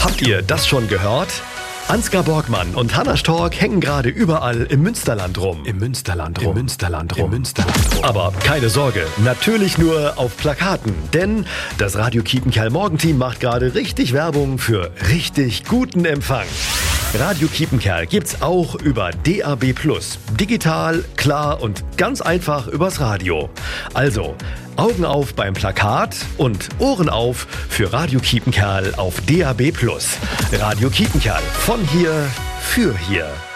Habt ihr das schon gehört? Ansgar Borgmann und Hannah Stork hängen gerade überall im Münsterland rum. Aber keine Sorge, natürlich nur auf Plakaten. Denn das Radio Kiepenkerl Morgenteam macht gerade richtig Werbung für richtig guten Empfang. Radio Kiepenkerl gibt's auch über DAB+. Digital, klar und ganz einfach übers Radio. Also, Augen auf beim Plakat und Ohren auf für Radio Kiepenkerl auf DAB+. Radio Kiepenkerl, von hier für hier.